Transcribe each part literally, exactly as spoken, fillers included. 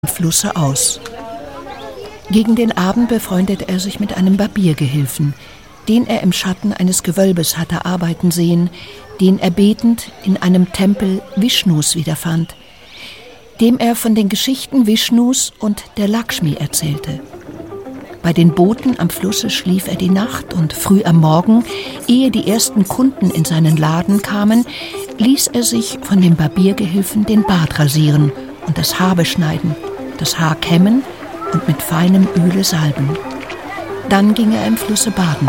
Flusse aus. Gegen den Abend befreundete er sich mit einem Barbiergehilfen, den er im Schatten eines Gewölbes hatte arbeiten sehen, den er betend in einem Tempel Vishnus wiederfand, dem er von den Geschichten Vishnus und der Lakshmi erzählte. Bei den Booten am Flusse schlief er die Nacht und früh am Morgen, ehe die ersten Kunden in seinen Laden kamen, ließ er sich von dem Barbiergehilfen den Bart rasieren und das Haar beschneiden, das Haar kämmen und mit feinem Öle salben. Dann ging er im Flusse baden.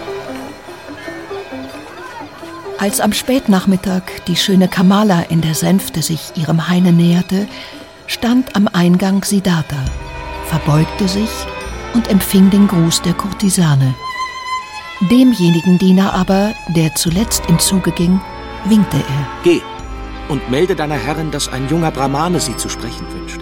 Als am Spätnachmittag die schöne Kamala in der Sänfte sich ihrem Haine näherte, stand am Eingang Siddhartha, verbeugte sich und empfing den Gruß der Kurtisane. Demjenigen Diener aber, der zuletzt im Zuge ging, winkte er. Geh und melde deiner Herrin, dass ein junger Brahmane sie zu sprechen wünscht.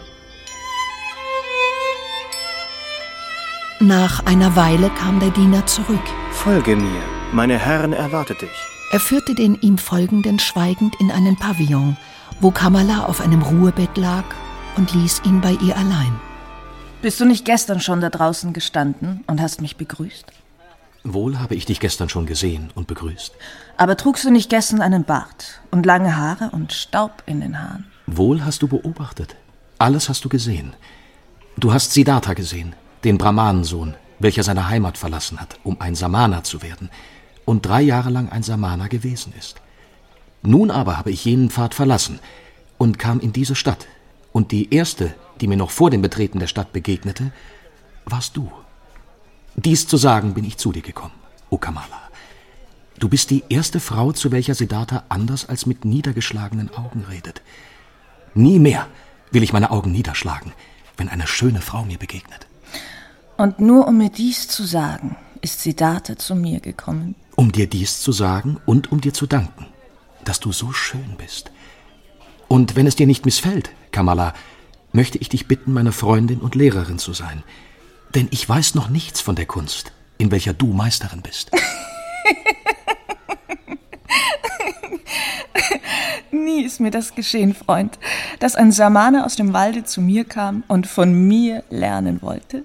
Nach einer Weile kam der Diener zurück. Folge mir, meine Herrin erwartet dich. Er führte den ihm Folgenden schweigend in einen Pavillon, wo Kamala auf einem Ruhebett lag, und ließ ihn bei ihr allein. Bist du nicht gestern schon da draußen gestanden und hast mich begrüßt? Wohl habe ich dich gestern schon gesehen und begrüßt. Aber trugst du nicht gestern einen Bart und lange Haare und Staub in den Haaren? Wohl hast du beobachtet. Alles hast du gesehen. Du hast Siddhartha gesehen, den Brahmanensohn, welcher seine Heimat verlassen hat, um ein Samana zu werden und drei Jahre lang ein Samana gewesen ist. Nun aber habe ich jenen Pfad verlassen und kam in diese Stadt. Und die erste, die mir noch vor dem Betreten der Stadt begegnete, warst du. Dies zu sagen bin ich zu dir gekommen, o Kamala. Du bist die erste Frau, zu welcher Siddhartha anders als mit niedergeschlagenen Augen redet. Nie mehr will ich meine Augen niederschlagen, wenn eine schöne Frau mir begegnet. Und nur um mir dies zu sagen, ist Siddhartha zu mir gekommen. Um dir dies zu sagen und um dir zu danken, dass du so schön bist. Und wenn es dir nicht missfällt, Kamala, möchte ich dich bitten, meine Freundin und Lehrerin zu sein. Denn ich weiß noch nichts von der Kunst, in welcher du Meisterin bist. Nie ist mir das geschehen, Freund, dass ein Samana aus dem Walde zu mir kam und von mir lernen wollte.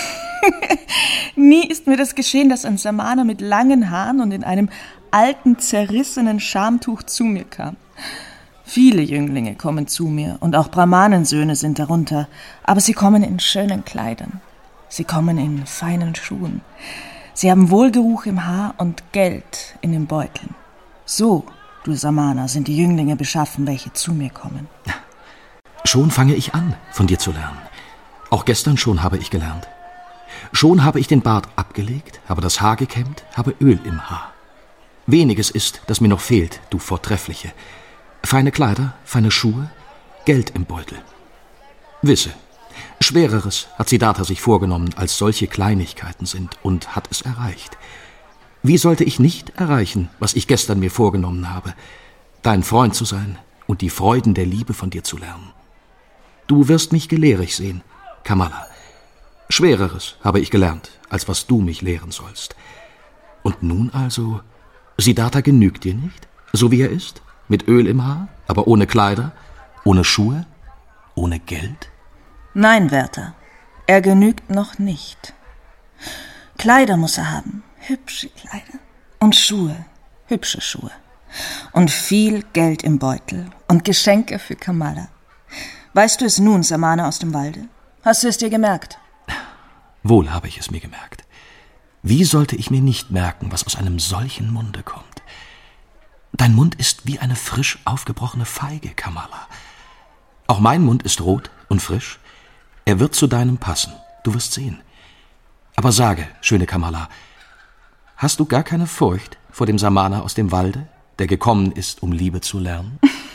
Nie ist mir das geschehen, dass ein Samana mit langen Haaren und in einem alten, zerrissenen Schamtuch zu mir kam. Viele Jünglinge kommen zu mir und auch Brahmanensöhne sind darunter, aber sie kommen in schönen Kleidern. Sie kommen in feinen Schuhen. Sie haben Wohlgeruch im Haar und Geld in den Beuteln. So, du Samana, sind die Jünglinge beschaffen, welche zu mir kommen. Schon fange ich an, von dir zu lernen. Auch gestern schon habe ich gelernt. Schon habe ich den Bart abgelegt, habe das Haar gekämmt, habe Öl im Haar. Weniges ist, das mir noch fehlt, du Vortreffliche. Feine Kleider, feine Schuhe, Geld im Beutel. Wisse, Schwereres hat Siddhartha sich vorgenommen, als solche Kleinigkeiten sind, und hat es erreicht. Wie sollte ich nicht erreichen, was ich gestern mir vorgenommen habe, dein Freund zu sein und die Freuden der Liebe von dir zu lernen? Du wirst mich gelehrig sehen, Kamala. Schwereres habe ich gelernt, als was du mich lehren sollst. Und nun also, Siddhartha genügt dir nicht, so wie er ist, mit Öl im Haar, aber ohne Kleider, ohne Schuhe, ohne Geld? Nein, Wärter, er genügt noch nicht. Kleider muss er haben, hübsche Kleider, und Schuhe, hübsche Schuhe, und viel Geld im Beutel und Geschenke für Kamala. Weißt du es nun, Samana aus dem Walde? Hast du es dir gemerkt? Wohl habe ich es mir gemerkt. Wie sollte ich mir nicht merken, was aus einem solchen Munde kommt? Dein Mund ist wie eine frisch aufgebrochene Feige, Kamala. Auch mein Mund ist rot und frisch. Er wird zu deinem passen, du wirst sehen. Aber sage, schöne Kamala, hast du gar keine Furcht vor dem Samana aus dem Walde, der gekommen ist, um Liebe zu lernen?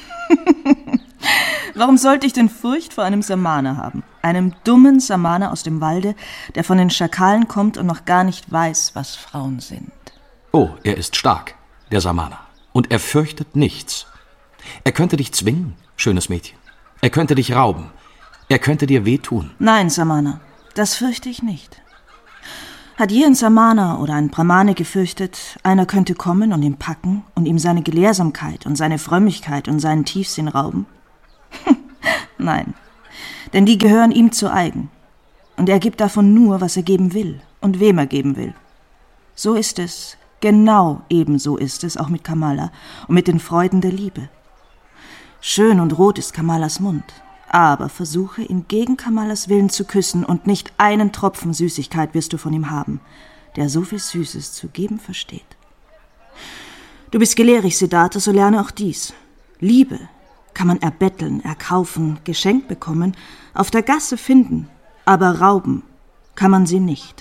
Warum sollte ich denn Furcht vor einem Samana haben? Einem dummen Samana aus dem Walde, der von den Schakalen kommt und noch gar nicht weiß, was Frauen sind. Oh, er ist stark, der Samana. Und er fürchtet nichts. Er könnte dich zwingen, schönes Mädchen. Er könnte dich rauben. Er könnte dir wehtun. Nein, Samana, das fürchte ich nicht. Hat je ein Samana oder ein Brahmane gefürchtet, einer könnte kommen und ihn packen und ihm seine Gelehrsamkeit und seine Frömmigkeit und seinen Tiefsinn rauben? Nein, denn die gehören ihm zu eigen. Und er gibt davon nur, was er geben will und wem er geben will. So ist es, genau ebenso ist es auch mit Kamala und mit den Freuden der Liebe. Schön und rot ist Kamalas Mund, aber versuche, ihn gegen Kamalas Willen zu küssen und nicht einen Tropfen Süßigkeit wirst du von ihm haben, der so viel Süßes zu geben versteht. Du bist gelehrig, Siddhartha, so lerne auch dies. Liebe kann man erbetteln, erkaufen, geschenkt bekommen, auf der Gasse finden, aber rauben kann man sie nicht.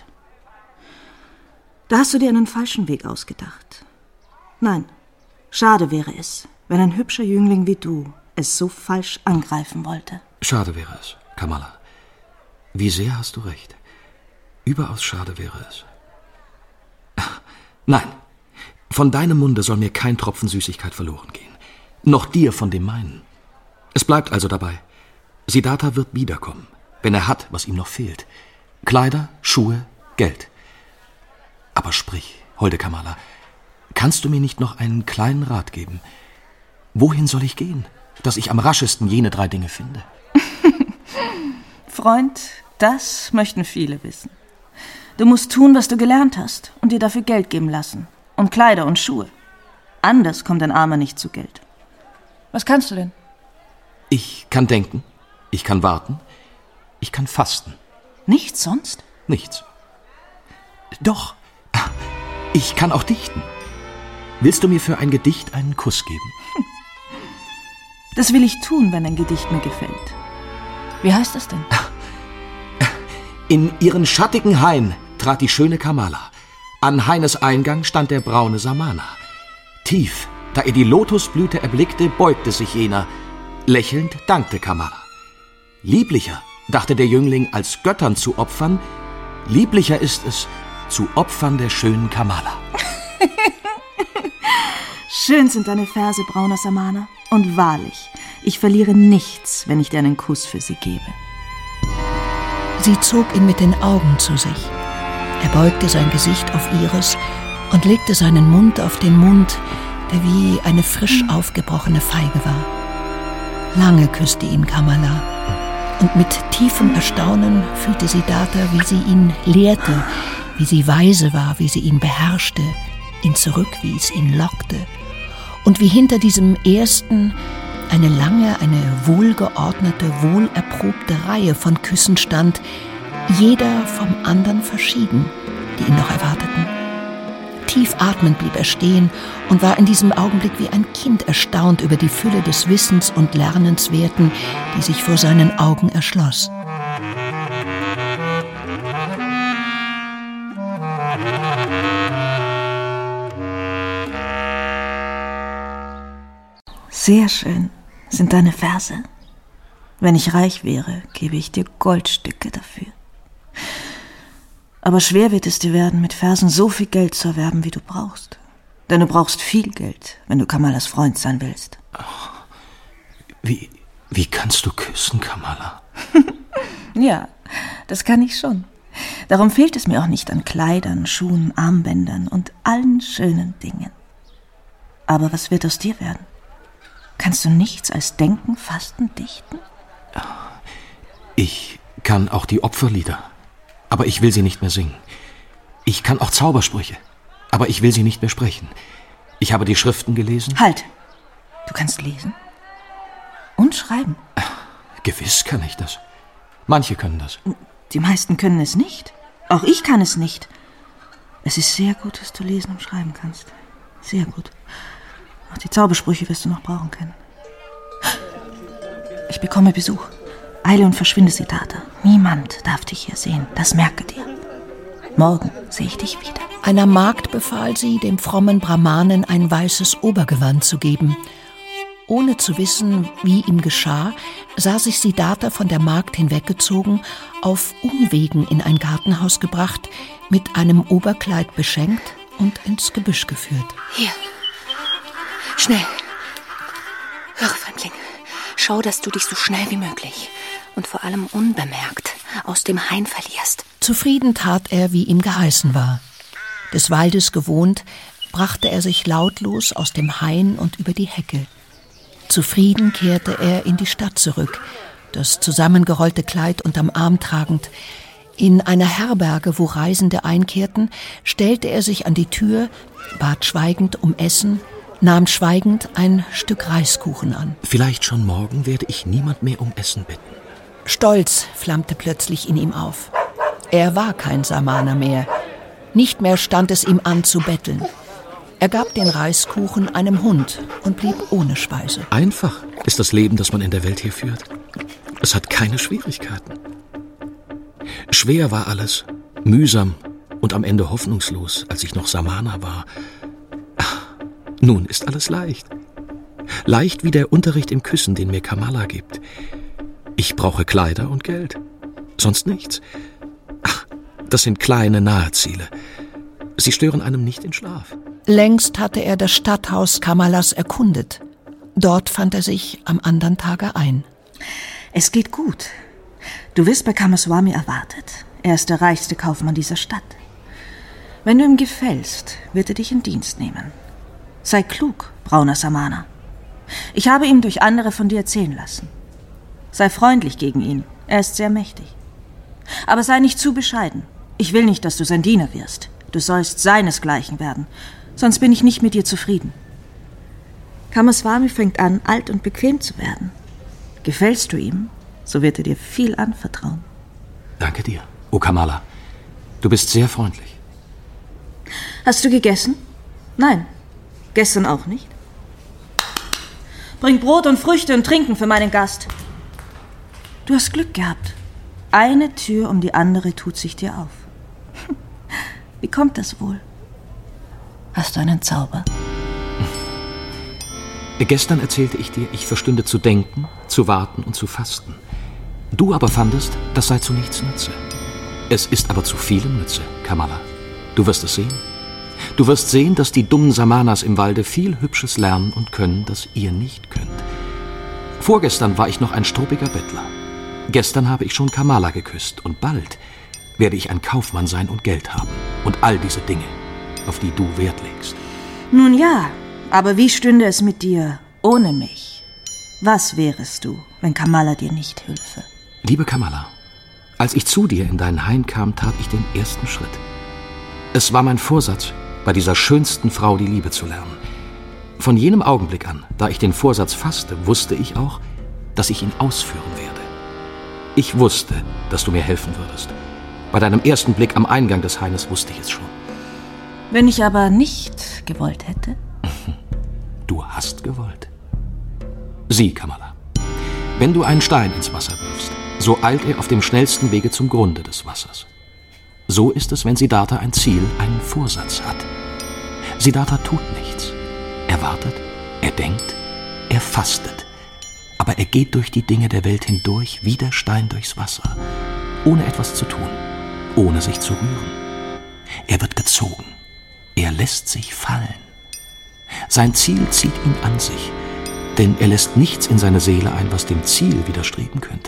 Da hast du dir einen falschen Weg ausgedacht. Nein, schade wäre es, wenn ein hübscher Jüngling wie du es so falsch angreifen wollte. Schade wäre es, Kamala. Wie sehr hast du recht. Überaus schade wäre es. Nein, von deinem Munde soll mir kein Tropfen Süßigkeit verloren gehen. Noch dir von dem meinen. Es bleibt also dabei. Siddhartha wird wiederkommen, wenn er hat, was ihm noch fehlt. Kleider, Schuhe, Geld. Aber sprich, holde Kamala, kannst du mir nicht noch einen kleinen Rat geben? Wohin soll ich gehen, dass ich am raschesten jene drei Dinge finde? Freund, das möchten viele wissen. Du musst tun, was du gelernt hast und dir dafür Geld geben lassen. Und Kleider und Schuhe. Anders kommt ein Armer nicht zu Geld. Was kannst du denn? Ich kann denken, ich kann warten, ich kann fasten. Nichts sonst? Nichts. Doch, ich kann auch dichten. Willst du mir für ein Gedicht einen Kuss geben? Das will ich tun, wenn ein Gedicht mir gefällt. Wie heißt es denn? In ihren schattigen Hain trat die schöne Kamala. An Haines Eingang stand der braune Samana. Tief, da er die Lotusblüte erblickte, beugte sich jener. Lächelnd dankte Kamala. Lieblicher, dachte der Jüngling, als Göttern zu opfern, lieblicher ist es, zu opfern der schönen Kamala. Schön sind deine Verse, brauner Samana. Und wahrlich, ich verliere nichts, wenn ich dir einen Kuss für sie gebe. Sie zog ihn mit den Augen zu sich. Er beugte sein Gesicht auf ihres und legte seinen Mund auf den Mund, der wie eine frisch aufgebrochene Feige war. Lange küsste ihn Kamala, und mit tiefem Erstaunen fühlte Siddhartha, wie sie ihn lehrte, wie sie weise war, wie sie ihn beherrschte, ihn zurückwies, ihn lockte, und wie hinter diesem ersten eine lange, eine wohlgeordnete, wohlerprobte Reihe von Küssen stand, jeder vom anderen verschieden, die ihn noch erwarteten. Tief atmend blieb er stehen und war in diesem Augenblick wie ein Kind erstaunt über die Fülle des Wissens und Lernenswerten, die sich vor seinen Augen erschloss. Sehr schön sind deine Verse. Wenn ich reich wäre, gebe ich dir Goldstücke dafür. Aber schwer wird es dir werden, mit Versen so viel Geld zu erwerben, wie du brauchst. Denn du brauchst viel Geld, wenn du Kamalas Freund sein willst. Wie, wie kannst du küssen, Kamala? Ja, das kann ich schon. Darum fehlt es mir auch nicht an Kleidern, Schuhen, Armbändern und allen schönen Dingen. Aber was wird aus dir werden? Kannst du nichts als denken, fasten, dichten? Ich kann auch die Opferlieder, aber ich will sie nicht mehr singen. Ich kann auch Zaubersprüche, aber ich will sie nicht mehr sprechen. Ich habe die Schriften gelesen. Halt! Du kannst lesen? Und schreiben? Gewiss kann ich das. Manche können das. Die meisten können es nicht. Auch ich kann es nicht. Es ist sehr gut, dass du lesen und schreiben kannst. Sehr gut. Auch die Zaubersprüche wirst du noch brauchen können. Ich bekomme Besuch. Eile und verschwinde, Siddhartha. Niemand darf dich hier sehen. Das merke dir. Morgen sehe ich dich wieder. Einer Magd befahl sie, dem frommen Brahmanen ein weißes Obergewand zu geben. Ohne zu wissen, wie ihm geschah, sah sich Siddhartha von der Magd hinweggezogen, auf Umwegen in ein Gartenhaus gebracht, mit einem Oberkleid beschenkt und ins Gebüsch geführt. Hier. Schnell. Höre, Fremdling. Schau, dass du dich so schnell wie möglich und vor allem unbemerkt aus dem Hain verlierst. Zufrieden tat er, wie ihm geheißen war. Des Waldes gewohnt, brachte er sich lautlos aus dem Hain und über die Hecke. Zufrieden kehrte er in die Stadt zurück, das zusammengerollte Kleid unterm Arm tragend. In einer Herberge, wo Reisende einkehrten, stellte er sich an die Tür, bat schweigend um Essen, nahm schweigend ein Stück Reiskuchen an. Vielleicht schon morgen werde ich niemand mehr um Essen bitten. Stolz flammte plötzlich in ihm auf. Er war kein Samaner mehr. Nicht mehr stand es ihm an zu betteln. Er gab den Reiskuchen einem Hund und blieb ohne Speise. Einfach ist das Leben, das man in der Welt hier führt. Es hat keine Schwierigkeiten. Schwer war alles, mühsam und am Ende hoffnungslos, als ich noch Samaner war. Ach, nun ist alles leicht. Leicht wie der Unterricht im Küssen, den mir Kamala gibt. Ich brauche Kleider und Geld. Sonst nichts. Ach, das sind kleine, nahe Ziele. Sie stören einem nicht den Schlaf. Längst hatte er das Stadthaus Kamalas erkundet. Dort fand er sich am anderen Tage ein. Es geht gut. Du wirst bei Kamaswami erwartet. Er ist der reichste Kaufmann dieser Stadt. Wenn du ihm gefällst, wird er dich in Dienst nehmen. Sei klug, brauner Samana. Ich habe ihm durch andere von dir erzählen lassen. Sei freundlich gegen ihn, er ist sehr mächtig. Aber sei nicht zu bescheiden. Ich will nicht, dass du sein Diener wirst. Du sollst seinesgleichen werden, sonst bin ich nicht mit dir zufrieden. Kamaswami fängt an, alt und bequem zu werden. Gefällst du ihm, so wird er dir viel anvertrauen. Danke dir, O Kamala. Du bist sehr freundlich. Hast du gegessen? Nein. Gestern auch nicht? Bring Brot und Früchte und Trinken für meinen Gast. Du hast Glück gehabt. Eine Tür um die andere tut sich dir auf. Wie kommt das wohl? Hast du einen Zauber? Gestern erzählte ich dir, ich verstünde zu denken, zu warten und zu fasten. Du aber fandest, das sei zu nichts Nütze. Es ist aber zu vielem Nütze, Kamala. Du wirst es sehen. Du wirst sehen, dass die dummen Samanas im Walde viel Hübsches lernen und können, das ihr nicht könnt. Vorgestern war ich noch ein struppiger Bettler. Gestern habe ich schon Kamala geküsst und bald werde ich ein Kaufmann sein und Geld haben. Und all diese Dinge, auf die du Wert legst. Nun ja, aber wie stünde es mit dir ohne mich? Was wärest du, wenn Kamala dir nicht hülfe? Liebe Kamala, als ich zu dir in deinen Hain kam, tat ich den ersten Schritt. Es war mein Vorsatz, bei dieser schönsten Frau die Liebe zu lernen. Von jenem Augenblick an, da ich den Vorsatz fasste, wusste ich auch, dass ich ihn ausführen werde. Ich wusste, dass du mir helfen würdest. Bei deinem ersten Blick am Eingang des Haines wusste ich es schon. Wenn ich aber nicht gewollt hätte? Du hast gewollt. Sieh, Kamala, wenn du einen Stein ins Wasser wirfst, so eilt er auf dem schnellsten Wege zum Grunde des Wassers. So ist es, wenn Siddhartha ein Ziel, einen Vorsatz hat. Siddhartha tut nichts. Er wartet, er denkt, er fastet. Aber er geht durch die Dinge der Welt hindurch wie der Stein durchs Wasser, ohne etwas zu tun, ohne sich zu rühren. Er wird gezogen. Er lässt sich fallen. Sein Ziel zieht ihn an sich, denn er lässt nichts in seine Seele ein, was dem Ziel widerstreben könnte.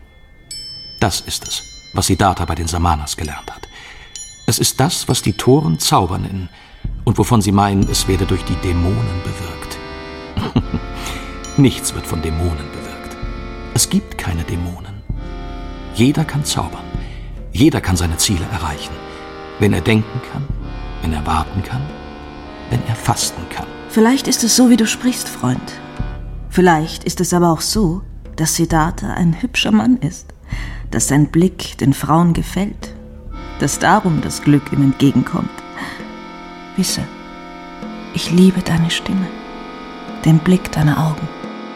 Das ist es, was Siddhartha bei den Samanas gelernt hat. Es ist das, was die Toren Zauber nennen und wovon sie meinen, es werde durch die Dämonen bewirkt. Nichts wird von Dämonen bewirkt. Es gibt keine Dämonen. Jeder kann zaubern. Jeder kann seine Ziele erreichen. Wenn er denken kann, wenn er warten kann, wenn er fasten kann. Vielleicht ist es so, wie du sprichst, Freund. Vielleicht ist es aber auch so, dass Siddhartha ein hübscher Mann ist, dass sein Blick den Frauen gefällt, dass darum das Glück ihm entgegenkommt. Wisse, ich liebe deine Stimme, den Blick deiner Augen.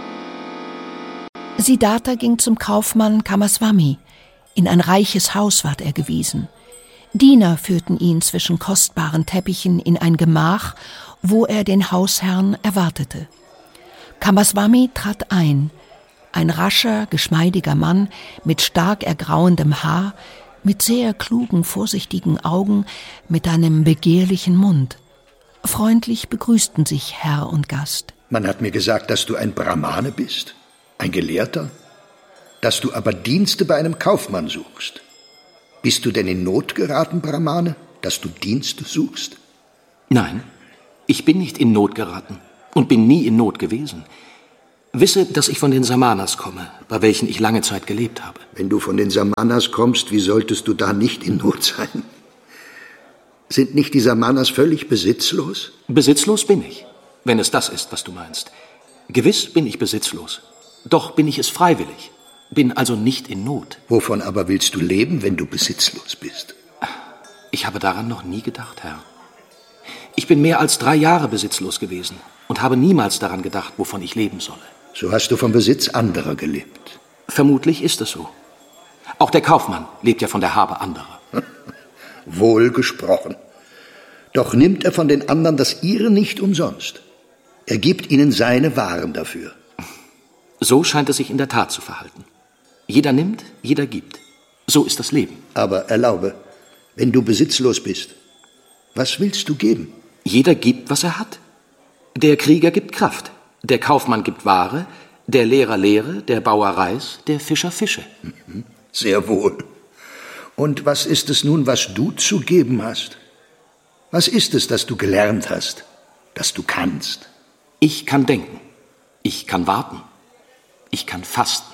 Siddhartha ging zum Kaufmann Kamaswami. In ein reiches Haus ward er gewiesen. Diener führten ihn zwischen kostbaren Teppichen in ein Gemach, wo er den Hausherrn erwartete. Kamaswami trat ein, ein rascher, geschmeidiger Mann mit stark ergrauendem Haar, mit sehr klugen, vorsichtigen Augen, mit einem begehrlichen Mund. Freundlich begrüßten sich Herr und Gast. Man hat mir gesagt, dass du ein Brahmane bist, ein Gelehrter, dass du aber Dienste bei einem Kaufmann suchst. Bist du denn in Not geraten, Brahmane, dass du Dienste suchst? Nein, ich bin nicht in Not geraten und bin nie in Not gewesen. Wisse, dass ich von den Samanas komme, bei welchen ich lange Zeit gelebt habe. Wenn du von den Samanas kommst, wie solltest du da nicht in Not sein? Sind nicht die Samanas völlig besitzlos? Besitzlos bin ich, wenn es das ist, was du meinst. Gewiss bin ich besitzlos. Doch bin ich es freiwillig. Bin also nicht in Not. Wovon aber willst du leben, wenn du besitzlos bist? Ich habe daran noch nie gedacht, Herr. Ich bin mehr als drei Jahre besitzlos gewesen und habe niemals daran gedacht, wovon ich leben solle. So hast du vom Besitz anderer gelebt. Vermutlich ist es so. Auch der Kaufmann lebt ja von der Habe anderer. Wohl gesprochen. Doch nimmt er von den anderen das ihre nicht umsonst. Er gibt ihnen seine Waren dafür. So scheint es sich in der Tat zu verhalten. Jeder nimmt, jeder gibt. So ist das Leben. Aber erlaube, wenn du besitzlos bist, was willst du geben? Jeder gibt, was er hat. Der Krieger gibt Kraft, der Kaufmann gibt Ware, der Lehrer Lehre, der Bauer Reis, der Fischer Fische. Sehr wohl. Und was ist es nun, was du zu geben hast? Was ist es, das du gelernt hast, das du kannst? Ich kann denken, ich kann warten, ich kann fasten.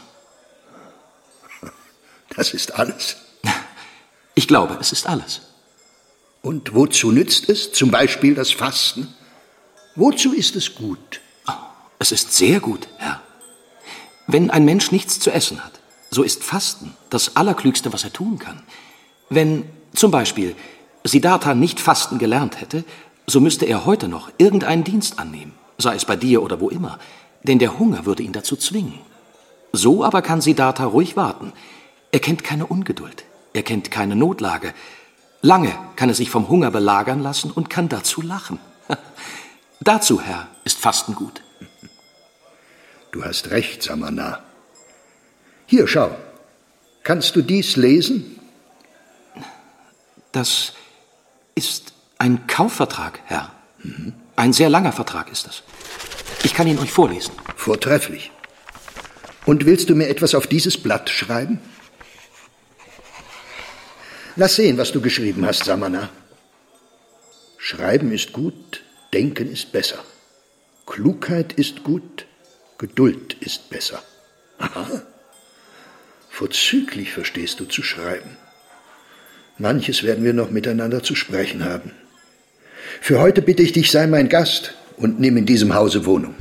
Das ist alles? Ich glaube, es ist alles. Und wozu nützt es, zum Beispiel das Fasten? Wozu ist es gut? Oh, es ist sehr gut, Herr. Wenn ein Mensch nichts zu essen hat, so ist Fasten das Allerklügste, was er tun kann. Wenn zum Beispiel Siddhartha nicht Fasten gelernt hätte, so müsste er heute noch irgendeinen Dienst annehmen, sei es bei dir oder wo immer, denn der Hunger würde ihn dazu zwingen. So aber kann Siddhartha ruhig warten. Er kennt keine Ungeduld, er kennt keine Notlage. Lange kann er sich vom Hunger belagern lassen und kann dazu lachen. Dazu, Herr, ist Fasten gut. Du hast recht, Samana. Hier, schau. Kannst du dies lesen? Das ist ein Kaufvertrag, Herr. Mhm. Ein sehr langer Vertrag ist es. Ich kann ihn euch vorlesen. Vortrefflich. Und willst du mir etwas auf dieses Blatt schreiben? Lass sehen, was du geschrieben hast, Samana. Schreiben ist gut, Denken ist besser. Klugheit ist gut, Geduld ist besser. Aha. Vorzüglich verstehst du zu schreiben. Manches werden wir noch miteinander zu sprechen haben. Für heute bitte ich dich, sei mein Gast und nimm in diesem Hause Wohnung.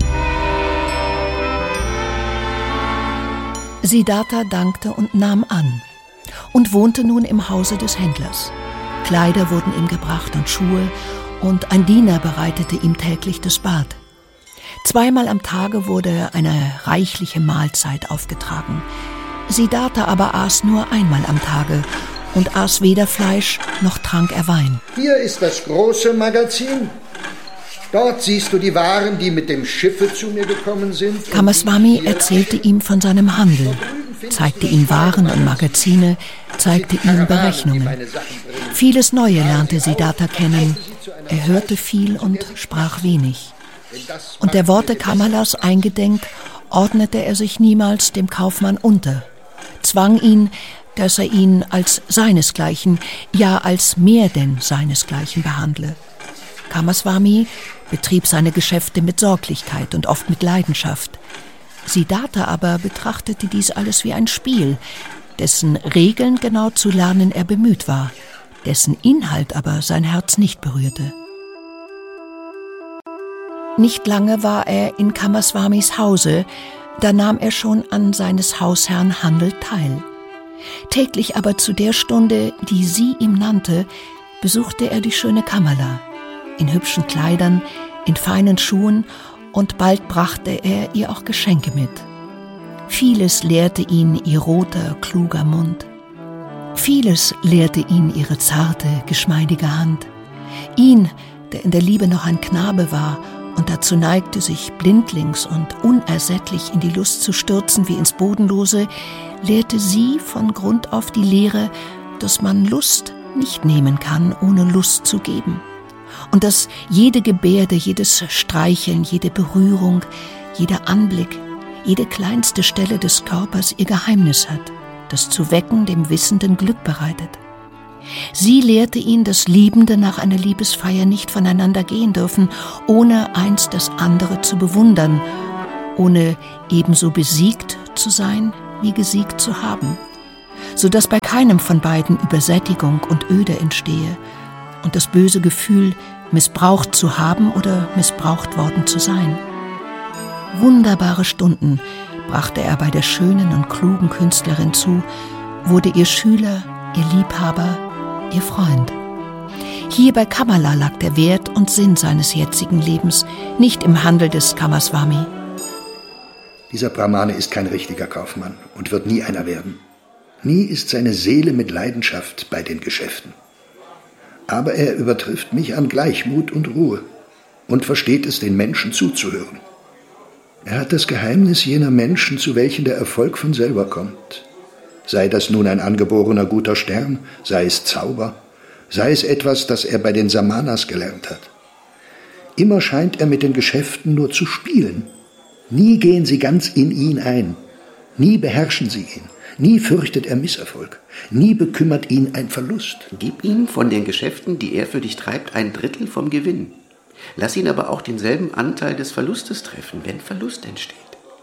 Siddhartha dankte und nahm an und wohnte nun im Hause des Händlers. Kleider wurden ihm gebracht und Schuhe, und ein Diener bereitete ihm täglich das Bad. Zweimal am Tage wurde eine reichliche Mahlzeit aufgetragen. Siddhartha aber aß nur einmal am Tage und aß weder Fleisch noch trank er Wein. Hier ist das große Magazin. Dort siehst du die Waren, die mit dem Schiffe zu mir gekommen sind. Kamaswami erzählte ihm von seinem Handel, zeigte ihm Waren und Magazine, zeigte ihm Berechnungen. Vieles Neue lernte Siddhartha kennen. Er hörte viel und sprach wenig. Und der Worte Kamalas eingedenk, ordnete er sich niemals dem Kaufmann unter, zwang ihn, dass er ihn als seinesgleichen, ja als mehr denn seinesgleichen behandle. Kamaswami betrieb seine Geschäfte mit Sorglichkeit und oft mit Leidenschaft. Siddhartha aber betrachtete dies alles wie ein Spiel, dessen Regeln genau zu lernen er bemüht war, dessen Inhalt aber sein Herz nicht berührte. Nicht lange war er in Kamaswamis Hause, da nahm er schon an seines Hausherrn Handel teil. Täglich aber zu der Stunde, die sie ihm nannte, besuchte er die schöne Kamala, in hübschen Kleidern, in feinen Schuhen, und bald brachte er ihr auch Geschenke mit. Vieles lehrte ihn ihr roter, kluger Mund. Vieles lehrte ihn ihre zarte, geschmeidige Hand. Ihn, der in der Liebe noch ein Knabe war und dazu neigte, sich blindlings und unersättlich in die Lust zu stürzen wie ins Bodenlose, lehrte sie von Grund auf die Lehre, dass man Lust nicht nehmen kann, ohne Lust zu geben. Und dass jede Gebärde, jedes Streicheln, jede Berührung, jeder Anblick, jede kleinste Stelle des Körpers ihr Geheimnis hat, das zu wecken dem Wissenden Glück bereitet. Sie lehrte ihn, dass Liebende nach einer Liebesfeier nicht voneinander gehen dürfen, ohne eins das andere zu bewundern, ohne ebenso besiegt zu sein wie gesiegt zu haben, so dass bei keinem von beiden Übersättigung und Öde entstehe und das böse Gefühl, missbraucht zu haben oder missbraucht worden zu sein. Wunderbare Stunden brachte er bei der schönen und klugen Künstlerin zu, wurde ihr Schüler, ihr Liebhaber, ihr Freund. Hier bei Kamala lag der Wert und Sinn seines jetzigen Lebens, nicht im Handel des Kamaswami. Dieser Brahmane ist kein richtiger Kaufmann und wird nie einer werden. Nie ist seine Seele mit Leidenschaft bei den Geschäften. Aber er übertrifft mich an Gleichmut und Ruhe und versteht es, den Menschen zuzuhören. Er hat das Geheimnis jener Menschen, zu welchen der Erfolg von selber kommt. Sei das nun ein angeborener guter Stern, sei es Zauber, sei es etwas, das er bei den Samanas gelernt hat. Immer scheint er mit den Geschäften nur zu spielen. Nie gehen sie ganz in ihn ein. Nie beherrschen sie ihn. Nie fürchtet er Misserfolg. Nie bekümmert ihn ein Verlust. Gib ihm von den Geschäften, die er für dich treibt, ein Drittel vom Gewinn. Lass ihn aber auch denselben Anteil des Verlustes treffen, wenn Verlust entsteht.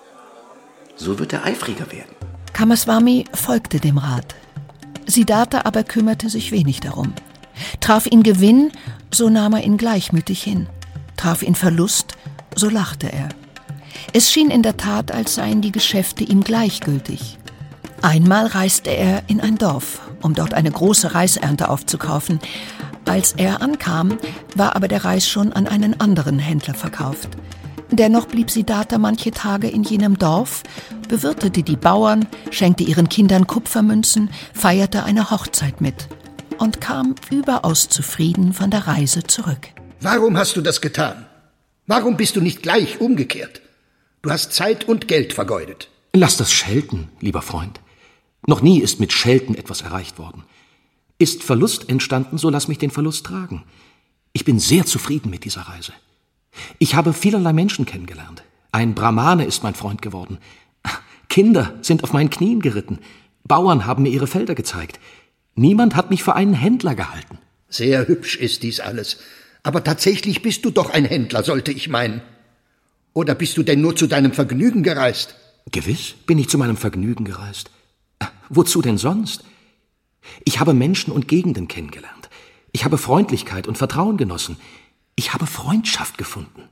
So wird er eifriger werden. Kamaswami folgte dem Rat. Siddhartha aber kümmerte sich wenig darum. Traf ihn Gewinn, so nahm er ihn gleichmütig hin. Traf ihn Verlust, so lachte er. Es schien in der Tat, als seien die Geschäfte ihm gleichgültig. Einmal reiste er in ein Dorf, um dort eine große Reisernte aufzukaufen. Als er ankam, war aber der Reis schon an einen anderen Händler verkauft. Dennoch blieb Siddhartha manche Tage in jenem Dorf, bewirtete die Bauern, schenkte ihren Kindern Kupfermünzen, feierte eine Hochzeit mit und kam überaus zufrieden von der Reise zurück. Warum hast du das getan? Warum bist du nicht gleich umgekehrt? Du hast Zeit und Geld vergeudet. Lass das schelten, lieber Freund. Noch nie ist mit Schelten etwas erreicht worden. Ist Verlust entstanden, so lass mich den Verlust tragen. Ich bin sehr zufrieden mit dieser Reise. Ich habe vielerlei Menschen kennengelernt. Ein Brahmane ist mein Freund geworden. Kinder sind auf meinen Knien geritten. Bauern haben mir ihre Felder gezeigt. Niemand hat mich für einen Händler gehalten. Sehr hübsch ist dies alles. Aber tatsächlich bist du doch ein Händler, sollte ich meinen. Oder bist du denn nur zu deinem Vergnügen gereist? Gewiss bin ich zu meinem Vergnügen gereist. Wozu denn sonst? Ich habe Menschen und Gegenden kennengelernt. Ich habe Freundlichkeit und Vertrauen genossen. Ich habe Freundschaft gefunden.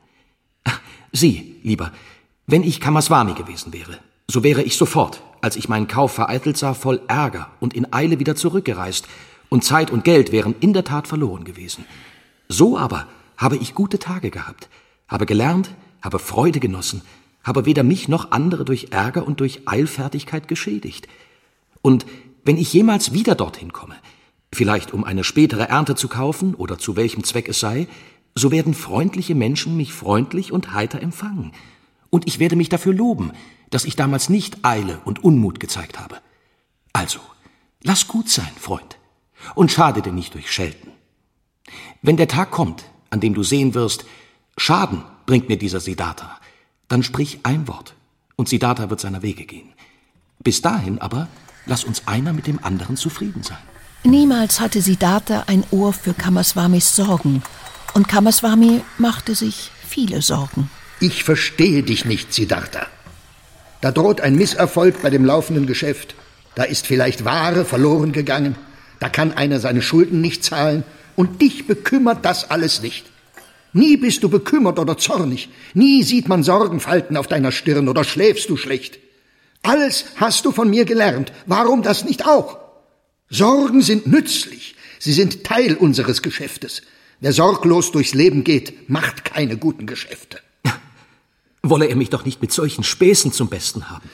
Sieh, lieber, wenn ich Kamaswami gewesen wäre, so wäre ich sofort, als ich meinen Kauf vereitelt sah, voll Ärger und in Eile wieder zurückgereist, und Zeit und Geld wären in der Tat verloren gewesen. So aber habe ich gute Tage gehabt, habe gelernt, habe Freude genossen, habe weder mich noch andere durch Ärger und durch Eilfertigkeit geschädigt. Und wenn ich jemals wieder dorthin komme, vielleicht um eine spätere Ernte zu kaufen oder zu welchem Zweck es sei, so werden freundliche Menschen mich freundlich und heiter empfangen. Und ich werde mich dafür loben, dass ich damals nicht Eile und Unmut gezeigt habe. Also, lass gut sein, Freund, und schade dir nicht durch Schelten. Wenn der Tag kommt, an dem du sehen wirst, Schaden bringt mir dieser Siddhartha, dann sprich ein Wort, und Siddhartha wird seiner Wege gehen. Bis dahin aber lass uns einer mit dem anderen zufrieden sein. Niemals hatte Siddhartha ein Ohr für Kamaswamis Sorgen, und Kamaswami machte sich viele Sorgen. Ich verstehe dich nicht, Siddhartha. Da droht ein Misserfolg bei dem laufenden Geschäft. Da ist vielleicht Ware verloren gegangen. Da kann einer seine Schulden nicht zahlen. Und dich bekümmert das alles nicht. Nie bist du bekümmert oder zornig. Nie sieht man Sorgenfalten auf deiner Stirn oder schläfst du schlecht. Alles hast du von mir gelernt. Warum das nicht auch? Sorgen sind nützlich. Sie sind Teil unseres Geschäftes. Wer sorglos durchs Leben geht, macht keine guten Geschäfte. Wolle er mich doch nicht mit solchen Späßen zum Besten haben.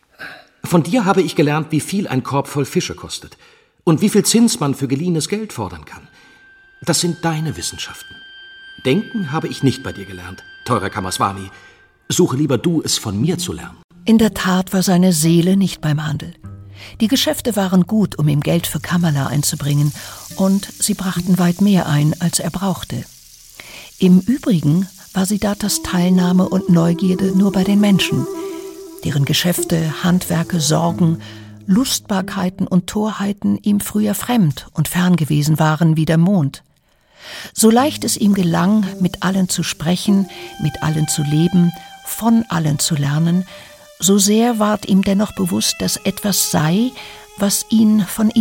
Von dir habe ich gelernt, wie viel ein Korb voll Fische kostet und wie viel Zins man für geliehenes Geld fordern kann. Das sind deine Wissenschaften. Denken habe ich nicht bei dir gelernt, teurer Kamaswami. Suche lieber du, es von mir zu lernen. In der Tat war seine Seele nicht beim Handel. Die Geschäfte waren gut, um ihm Geld für Kamala einzubringen, und sie brachten weit mehr ein, als er brauchte. Im Übrigen war Siddharthas Teilnahme und Neugierde nur bei den Menschen, deren Geschäfte, Handwerke, Sorgen, Lustbarkeiten und Torheiten ihm früher fremd und fern gewesen waren wie der Mond. So leicht es ihm gelang, mit allen zu sprechen, mit allen zu leben, von allen zu lernen, so sehr ward ihm dennoch bewusst, dass etwas sei, was ihn von